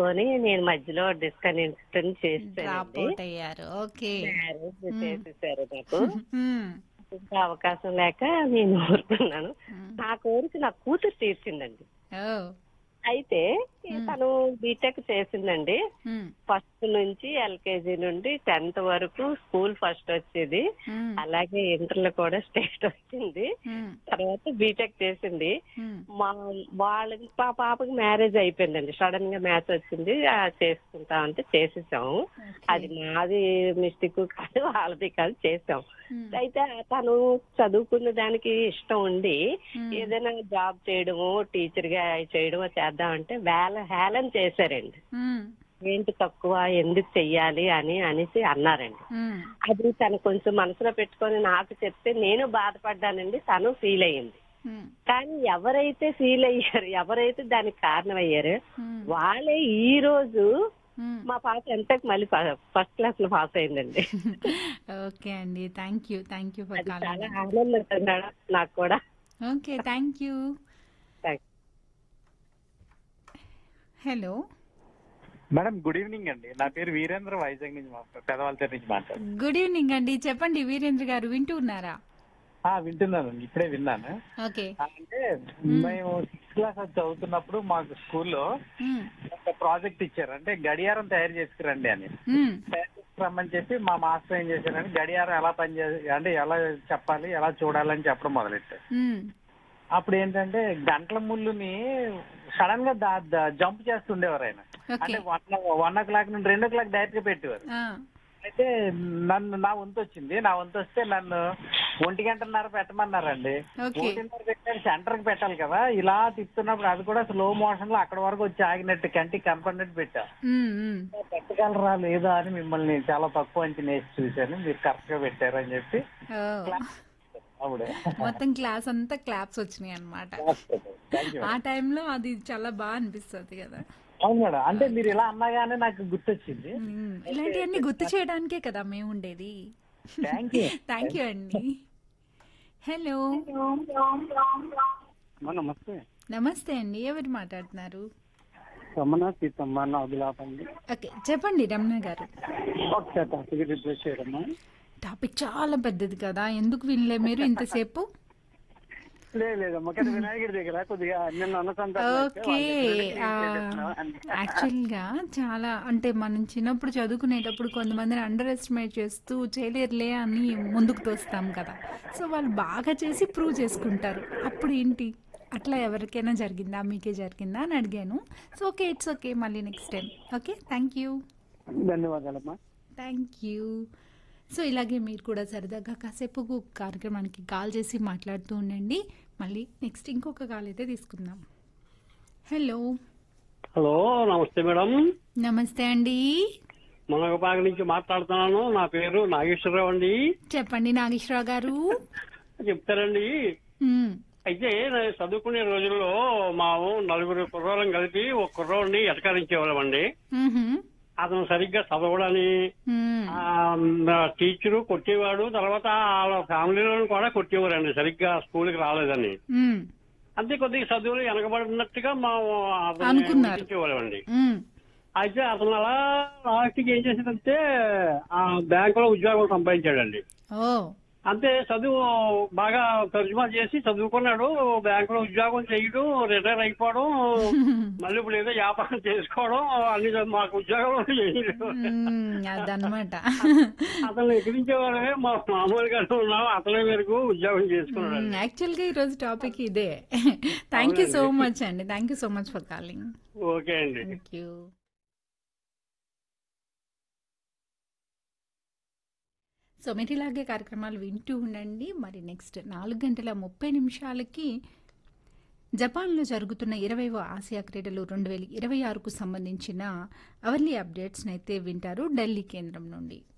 అనుకొని నేను మధ్యలో డిస్కనెక్ట్ డ్రాప్ చేస్తానండి. అవుట్ అయ్యారు. ఓకే. మ్యారేజ్ హ్మ్. చేసేసారు నాకు. హ్మ్. ఇంకా అవకాశం లేక నేను ఊరుకున్నాను. హ్మ్. నా కోరిక నా కూతురు తీర్చిందండి. ఓహ్! అయితే హ్మ్. తను బీటెక్ చేసిందండి. హ్మ్. ఫస్ట్ నుంచి ఎల్కేజీ నుండి 10th వరకు స్కూల్ ఫస్ట్ వచ్చేది. హ్మ్. అలాగే ఇంటర్‌లో కూడా స్టేట్ వచ్చింది. హ్మ్. తర్వాత బీటెక్ చేసింది. హ్మ్. మా వాళ్ళకి పాపకి మ్యారేజ్ అయిపోయిందండి. సడన్ గా మ్యాచ్ వచ్చింది. చేసుకుంటా అంటే చేసేసాము. ఓకే. అది మాది మిస్టేక్ కాదు, వాళ్ళది కాదు, చేసాం. హ్మ్. అయితే తను చదువుకున్న దానికి ఇష్టం ఉండి హ్మ్. ఏదైనా జాబ్ చేయడమో, టీచర్ గా చేయడమో చేద్దామంటే హేళన చేశారండి. హ్మ్. ఏంటి తక్కువ, ఎందుకు చెయ్యాలి అనేసి అన్నారండి. హ్మ్. అది తను కొంచెం మనసులో పెట్టుకొని నాకు చెప్తే నేను బాధపడ్డానండి. తను ఫీల్ అయ్యింది. హ్మ్. కానీ ఎవరైతే ఫీల్ అయ్యారు, ఎవరైతే దానికి కారణమయ్యారో హ్మ్. వాళ్ళే ఈ రోజు హ్మ్. మా పాప ఎంతకు మళ్ళీ ఫస్ట్ క్లాస్ లో పాస్ అయిందండి. ఓకే అండి. థ్యాంక్ యూ ఫర్ అది కాలింగ్ చాలా అండి. ఆనందం మేడం నాకు కూడా. Okay. Thank you. Thanks. Hello. Madam good evening అండి. నా పేరు వీరేంద్ర, వైజాగ్ నుంచి పెదవాళ్ళ నుంచి మాట్లాడు. గుడ్ ఈవినింగ్ అండి. చెప్పండి వీరేంద్ర గారు, వింటూ ఉన్నారా? వింటున్నానండి, ఇప్పుడే విన్నాను. ఓకే. అంటే హ్మ్. మేము 6th క్లాస్ అది చదువుతున్నప్పుడు మాకు స్కూల్లో హ్మ్. ఒక ప్రాజెక్ట్ ఇచ్చారు. అంటే గడియారం తయారు చేసుకురండి అని. హ్మ్. తయారు చేసుకురమ్మని చెప్పి మా మాస్టర్ ఏం చేశారని గడియారం ఎలా అంటే ఎలా చెప్పాలి, ఎలా చూడాలని చెప్పడం మొదలెట్టారు. హ్మ్. అప్పుడు ఏంటంటే గంటల ముళ్ళుని సడన్ గా జంప్ చేస్తుండేవారు ఆయన. ఓకే. అంటే 1 o'clock నుండి 2 o'clock డైరెక్ట్ గా పెట్టేవారు. ఆ. అయితే నా వంతు వచ్చింది. నా వంతు వస్తే నన్ను 1:30 పెట్టమన్నారండి. ఓకే. 1:30 పెట్టాను, సెంటర్ కి పెట్టాలి కదా. ఇలా తిప్పుతున్నప్పుడు అది కూడా స్లో మోషన్ లో అక్కడ వరకు వచ్చి ఆగినట్టు, కంటికి కనపడినట్టు పెట్టా. హ్మ్. హ్మ్. పెట్టగలరా లేదా అని మిమ్మల్ని చాలా తక్కువ అంచనా వేసి చూశాను. మీరు కరెక్ట్ గా పెట్టారు అని చెప్పి ఓహ్! క్లాస్ అప్పుడే. మొత్తం క్లాస్ అంతా క్లాప్స్ వచ్చినాయి అన్నమాట. థ్యాంక్ యూ ఆ మేడం. టైంలో అది చాలా బాగా అనిపిస్తుంది కదా. అవును మేడం. అంటే మీరు ఓకే. ఇలా అన్నగానే నాకు గుర్తొచ్చింది. ఓకే, ఇలాంటివన్నీ గుర్తు చేయడానికే కదా మేము ఉండేది. Thank you. థ్యాంక్ యూ అండి. హలో. నమస్తే. నమస్తే అండి. ఎవరు మాట్లాడుతున్నారు? రమణ సీతమ్మ నా అభిలాపండి. ఓకే. చెప్పండి రమణ గారు. ఒకసారి టాపిక్ రిప్లేస్ చేయడమ్మా. టాపిక్ చాలా పెద్దది కదా, ఎందుకు వినలే మీరు ఇంతసేపు? లేదమ్మా, కానీ వినాయకుడి దగ్గర కొద్దిగా నిన్న అనుసంధానం అయితే ఓకే. వాళ్ళు చెప్పినట్టు ఆ, క్లీన్ చేసేస్తున్నాం అని. యాక్చువల్గా చాలా అంటే మనం చిన్నప్పుడు చదువుకునేటప్పుడు కొంతమందిని అండర్ ఎస్టిమేట్ చేస్తూ చేయలేరులే అని ముందుకు తోస్తాం కదా. సో వాళ్ళు బాగా చేసి ప్రూవ్ చేసుకుంటారు. అప్పుడు ఏంటి, అట్లా ఎవరికైనా జరిగిందా, మీకే జరిగిందా అని అడిగాను. సో ఓకే, ఇట్స్ ఓకే, మళ్ళీ next time. Okay, thank you. ధన్యవాదాలమ్మా. Thank you. So ఇలాగే మీరు కూడా సరదాగా కాసేపు కార్యక్రమానికి కాల్ చేసి మాట్లాడుతూ ఉండండి. మళ్ళీ నెక్స్ట్ ఇంకొక కాల్ అయితే తీసుకుందాం. హలో. హలో, నమస్తే మేడం. నమస్తే అండి. మునగపాక నుంచి మాట్లాడుతున్నాను. నా పేరు నాగేశ్వరరావు అండి. చెప్పండి నాగేశ్వరరావు గారు. చెప్తారండి. మ్మ్. అయితే నేను చదువుకునే రోజుల్లో మాము 4 కుర్రోళ్ళం కలిపి ఒక కుర్రోడిని ఎటకరించేవాళ్ళం అండి. మ్మ్హ్మ్. అతను సరిగ్గా చదవడని మ్మ్. టీచరు కొట్టేవాడు. తర్వాత వాళ్ళ ఫ్యామిలీలో కూడా కొట్టేవారండి సరిగ్గా స్కూల్కి రాలేదని. మ్మ్. అంతే, కొద్దిగా చదువులు వెనకబడినట్టుగా మా అతన్ని అనుకున్నారు. ఉడికించేవాళ్ళం అండి. మ్మ్. అయితే అతను అలా లాస్ట్కి ఏం చేశాడంటే ఆ బ్యాంకులో ఉద్యోగం సంపాదించాడండి. ఓ. అంతే, చదువు బాగా తర్జుమా చేసి చదువుకున్నాడు. బ్యాంకులో ఉద్యోగం చేయడం, రిటైర్ అయిపోవడం, మళ్ళీ ఇప్పుడు ఏదో వ్యాపారం చేసుకోవడం, అన్ని మాకు ఉద్యోగం చేయడం. అదనమాట. అతను ఎక్కిరించేవాళ్ళమే మా మామూలుగా ఉన్నాం. అతనే మేరకు ఉద్యోగం చేసుకున్నాడండి. యాక్చువల్గా ఈరోజు టాపిక్ ఇదే. థ్యాంక్ యూ సో అవునండి. మచ్ అండి. Thank you so much for calling. Okay అండి. Thank you. సో మీరు ఇలాగే కార్యక్రమాలు వింటూ ఉండండి. మరి నెక్స్ట్ 4:30 జపాన్లో జరుగుతున్న 20వ ఆసియా క్రీడలు 2026కు సంబంధించిన అవర్లీ అప్డేట్స్ని అయితే వింటారు ఢిల్లీ కేంద్రం నుండి.